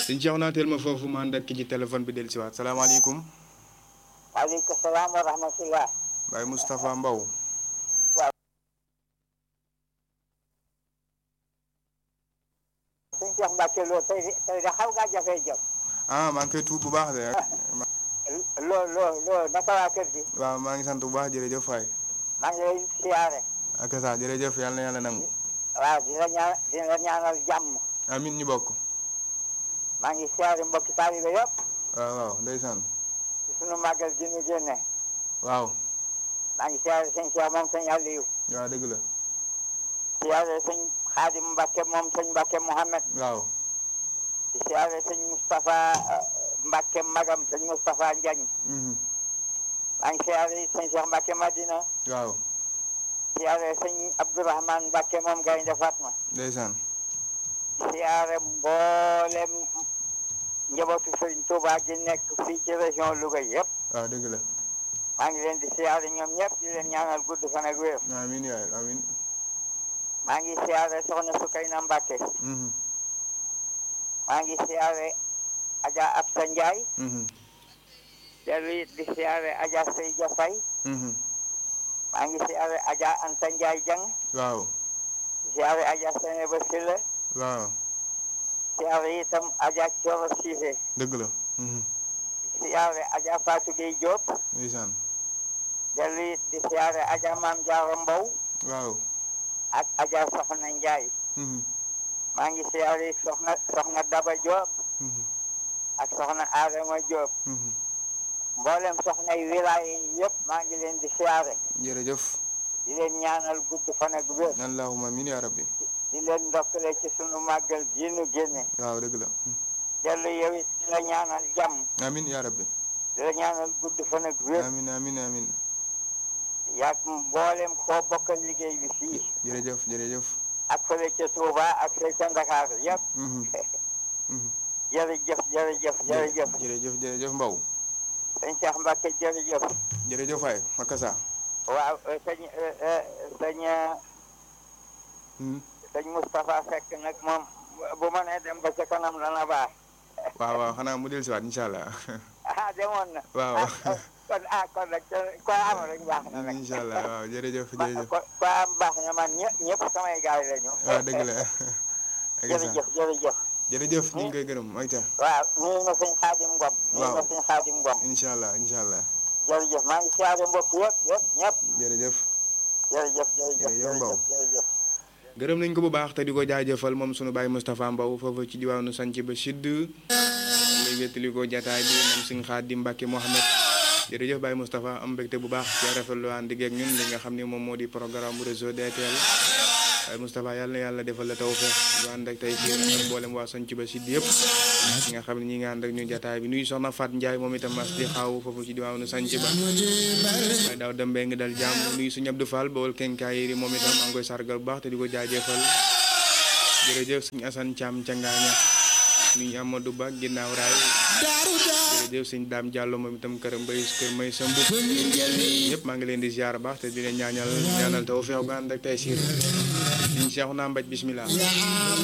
sëñ Cheikh naa teel ma foofu ma ànd ak ki ci téléphone bi dellusiwaat salaamaaleykum. waaleykum salaam wa rahmatulah. Baye Moustapha Mbow. waaw. sëñ Cheikh Mbacke Lo tey de xaw ngaa jafee jot. ah maa ngi koy tuub bu baax de. loo naka waa kër gi. waaw maa ngi sant bu baax jërëjëf Faye. maa ngi lay siyaare. ak sa jërëjëf yàlla na yàlla nangu. waaw di la ñaanal jàmm. amiin ñu bokk. maa ngi siyaare mbokki taalibe yëpp. waaw waaw ndeysaan. ci sunu màggal gi ñu génne. waaw. maa ngi siyaare sëñ Cheikh moom sëñ Aliou. waaw dëgg la. siyaare sëñ Xaadim Mbacke moom sëñ Mbacke Mouhamed. waaw. di siyaare sëñ Moustapha Mbacke Magam sëñ Moustapha Ndiagne. maa ngi siyaare sëñ Cheikh Mbacke Madina. waaw. siyaare sëñ Abdourahmane Mbacke moom Gaynde Fatma. ndeysaan. siyaare mboolem njabootu Sëriñ Touba gi nekk fii ci région Louga yëpp. waaw dëgg la. maa ngi leen di siyaare ñoom ñëpp di leen ñaanal gudd fan ak wér. amiin yaay amiin. maa ngi siyaare soxna Sukayna Mbacke. maa ngi siyaare Adja Absa Ndiaye. dellu it di siyaare Adja Seydia Faye. maa ngi siyaare Adja Anta Ndiaye Dieng. waaw. siyaare Adja Seneba Silla. waaw. siyaare itam Adja Thioro Cissé. dëgg la. siyaare Adja Fatou Gueye Diop. ndeysaan. dellu it di siyaare Adja Mame Diarra Mbow. waaw. ak Adja Soxna Ndiaye. maa ngi siyaare soxna Daba Diop. ak soxna Adama Diop. mboolem soxna yi wilaaya yi yëpp maa ngi leen di siyaare. jërëjëf. di leen ñaanal gudd fan ak wér. allahumma amiin yaa rabbi. di leen ndokkale ci sunu màggal gi nu génne. waaw dëgg la. dellu yow it di la ñaanal jàmm. amiin yaa rabbi. di la ñaanal gudd fan ak wér. amiin amiin amiin. yaag mboolem koo bokkal liggéey bi fii. jërëjëf jërëjëf. ak fële ca Touba ak fële ca Ndakaar yëpp. jërëjëf jërëjëf jërëjëf. jërëjëf jërëjëf Mbow. sëñ Cheikh Mbacke jërëjëf. jërëjëf waay Makassa. waaw sëñ Moustapha Seck nag moom bu ma nee dem ba ca kanam dana baax. waaw waaw xanaa mu dellusiwaat incha allah. demoon na. waaw. kon nag ko am rek baax na nag. incha allah waaw jërëjëf jërëjëf. ko am baax na man ñëpp samay gaay la ñu. waaw dëgg la. jërëjëf jërëjëf. jërëjëf ñu ngi koy gërëm ayca. waaw nuyu na sëñ Xaadim Ngom. waaw nuyu na sëñ Xaadim Ngom. incha allah incha allah. jërëjëf maa ngi siyaare mbokk yëpp ñëpp. jërëjëf. jërëjëf jërëjëf Mbow. jërëjëf. gërëm nañ ko bu baax te di ko jaajëfal moom sunu baay Moustapha Mbow foofu ci diwaanu sanc ba Sidd lay wéttali ko jataay bi moom sëñ Xaadim Mbacke Mohamed jërëjëf Baye Moustapha am mbégte bu baax ci rafetlu ànd ak ñun li nga xam ne moom moo di programme réseau DTL Baye Moustapha yàlla na yàlla defal la tawfeex bu ànd ak tey fii ak mboolem waa sanc ba Sidd yëpp ñi nga xam ne ñi nga ànd ak ñu jataay bi nuyu soxna Fat Ndiaye moom itam mas di xaaw foofu ci diwaanu sanc ba waaye daaw dembee ngi dal jàmm nuyu suñu Abdou Fall bawol kenkaayiri moom itam maa ngi koy sargal bu baax te di ko jaajëfal jërëjëf suñu Assane Thiam ca Ngaaña nuyu Amadou Ba ginnaaw raay jërëjëf suñu Dame Diallo moom itam kër may sa mbub ñëpp maa ngi leen di ziar baax te di leen ñaanal taw feex ba ànd ak tey siir suñu Cheikh naa mbaj bismillah